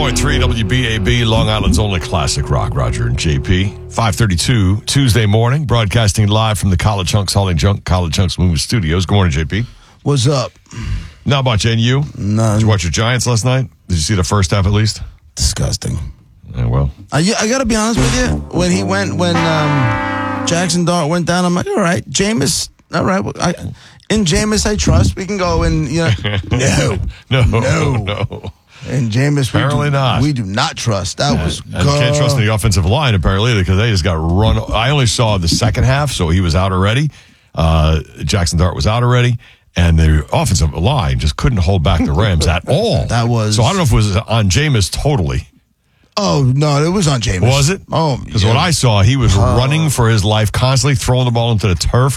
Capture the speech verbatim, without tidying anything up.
point three W B A B, Long Island's only classic rock. Roger and J P. five thirty-two, Tuesday morning, broadcasting live from the College Hunks Hauling Junk College Hunks Movie Studios. Good morning, J P. What's up? Not much. And you? None. Did you watch your Giants last night? Did you see the first half at least? Disgusting. Yeah, well. I, I got to be honest with you. When he went, when um, Jackson Dart went down, I'm like, all right, Jameis, all right. I, in Jameis, I trust. We can go and, you know, no. no. No. No. And Jameis, we apparently do, not. We do not trust. That was And you can't trust the offensive line, apparently, because they just got run. I only saw the second half, so he was out already. Uh, Jackson Dart was out already. And the offensive line just couldn't hold back the Rams at all. That was. So I don't know if it was on Jameis totally. Oh, no, it was on Jameis. Was it? Oh, because yeah. what I saw, he was uh, running for his life, constantly throwing the ball into the turf.